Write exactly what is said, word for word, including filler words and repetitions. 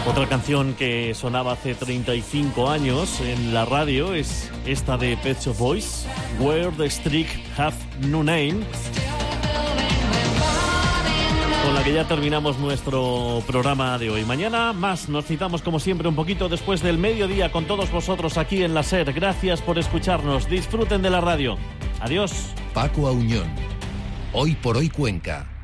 Otra canción que sonaba hace treinta y cinco años en la radio es esta de Pet Shop Boys, Where the Streak Have No Name, con la que ya terminamos nuestro programa de hoy. Mañana más, nos citamos como siempre un poquito después del mediodía con todos vosotros aquí en la SER. Gracias por escucharnos, disfruten de la radio. Adiós. Paco Auñón, Hoy por Hoy Cuenca.